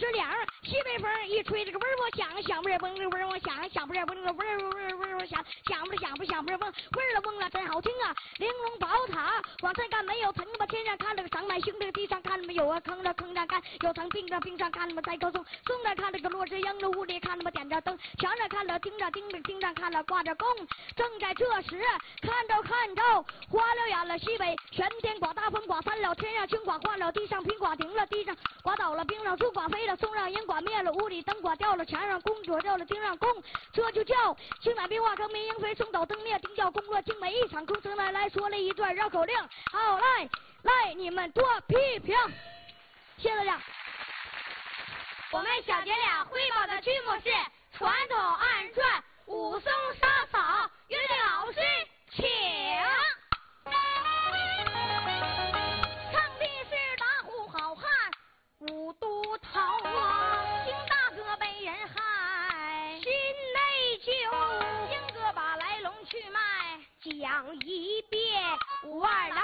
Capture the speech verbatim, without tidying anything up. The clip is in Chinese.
十两，西北风一吹，这个嗡嗡响，响不是嗡嗡嗡响，响不是嗡嗡嗡嗡嗡嗡响，响不是响不响不是嗡嗡了嗡了，真好听啊！玲珑宝塔往上看没有层，吧天上看这个长满星，这个地上看没有啊坑了坑上看有层，冰上冰上看么在高松，松上看这个落日英了屋里看么点着灯，墙上看了听着听着听着看了挂着弓，正在这时看着看着花了眼了西北玄天刮大风刮翻了，天上青刮化了，地上平刮停了，地上刮倒了，冰上树刮飞了，松上银刮灭了，屋里灯刮掉了，墙上公主掉了，钉上弓，这就叫青马冰化成明莺飞，松倒灯灭，丁叫宫落精美一场，空城来来说了一段绕口令，好来来你们多批评，谢谢大家。 我们小姐俩汇报的曲目是传统二人转武松杀嫂，乐队老师请。 唱的是打虎好汉五都头啊，金大哥被人害心内疚，金哥把来龙去脉讲一遍，五二郎